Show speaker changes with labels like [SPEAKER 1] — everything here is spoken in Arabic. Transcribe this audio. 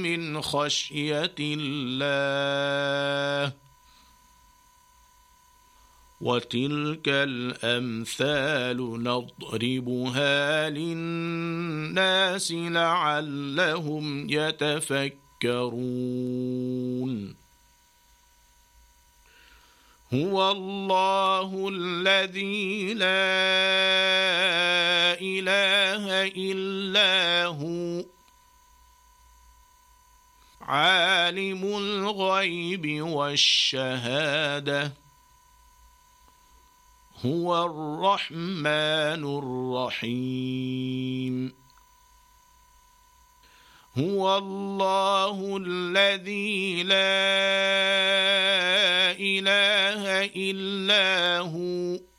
[SPEAKER 1] من خشية الله وتلك الأمثال نضربها للناس لعلهم يتفكرون هو الله الذي لا إله إلا هو عالم الغيب والشهادة هو الرحمن الرحيم هو الله الذي لا إله إلا هو